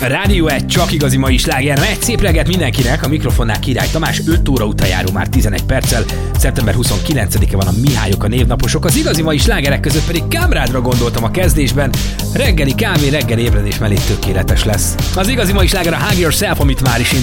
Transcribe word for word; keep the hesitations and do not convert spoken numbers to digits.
Rádió egy csak igazi mai sláger. Egy szép reggelt mindenkinek, a mikrofonnál Király Tamás, öt óra után járó már tizenegy perccel. szeptember huszonkilencedike van a Mihályok, a névnaposok. Az igazi mai slágerek között pedig Kamrádra gondoltam a kezdésben. Reggeli kávé, reggeli ébredés mellé tökéletes lesz. Az igazi mai sláger a Hug Yourself, amit már is